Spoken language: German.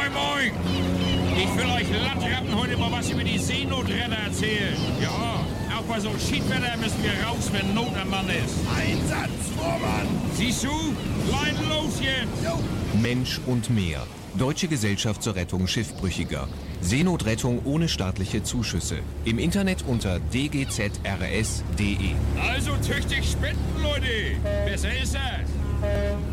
Moin, moin! Ich will euch Landratten heute mal was über die Seenotretter erzählen. Ja, auch bei so Schiedwetter müssen wir raus, wenn Not am Mann ist. Einsatz, Vormann! Siehst du? Leiden los jetzt! Jo. Mensch und Meer. Deutsche Gesellschaft zur Rettung Schiffbrüchiger. Seenotrettung ohne staatliche Zuschüsse. Im Internet unter dgzrs.de. Also tüchtig spenden, Leute! Besser ist das!